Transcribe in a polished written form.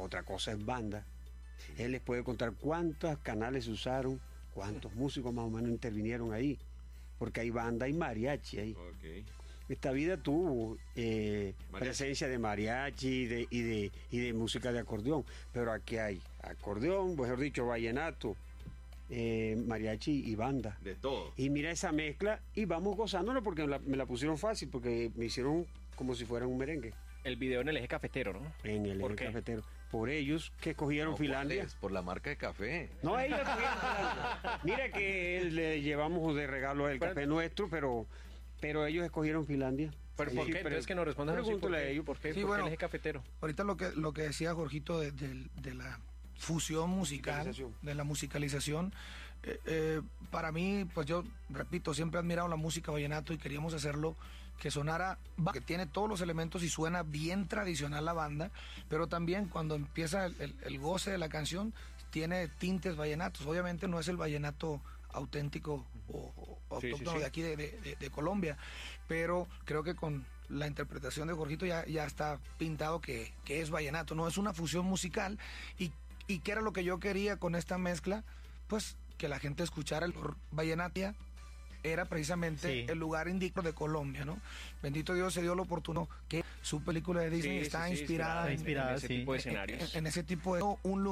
otra cosa es banda. Él les puede contar cuántos canales se usaron, cuántos músicos más o menos intervinieron ahí, porque hay banda y mariachi ahí. Okay. Esta vida tuvo presencia de mariachi y de música de acordeón, pero aquí hay acordeón, mejor dicho, vallenato, mariachi y banda. De todo. Y mira esa mezcla y vamos gozándolo porque me la pusieron fácil, porque me hicieron como si fuera un merengue. El video en el eje cafetero, ¿no? En el eje cafetero. Por ellos que escogieron No, Finlandia. ¿cuál es? Por la marca de café. No, ellos escogieron Finlandia. Mira que le llevamos de regalo el café nuestro, pero ellos escogieron Finlandia. ¿Pero por qué? Entonces que nos respondan. Pregúntale a ellos. ¿Por qué? Sí, ¿Por qué bueno, el eje cafetero? Ahorita lo que decía Jorgito de la fusión musical, de la musicalización, para mí, pues yo repito, siempre he admirado la música vallenato y queríamos hacerlo que sonara, que tiene todos los elementos y suena bien tradicional la banda, pero también cuando empieza el goce de la canción tiene tintes vallenatos. Obviamente no es el vallenato auténtico o autóctono de aquí de Colombia, pero creo que con la interpretación de Jorgito ya está pintado que es vallenato, no es una fusión musical. ¿Y qué era lo que yo quería con esta mezcla? Pues que la gente escuchara el vallenatia. Era precisamente el lugar indígena de Colombia, ¿no? Bendito Dios, se dio la oportunidad que su película de Disney está inspirada en ese tipo de escenarios. En ese tipo de un lugar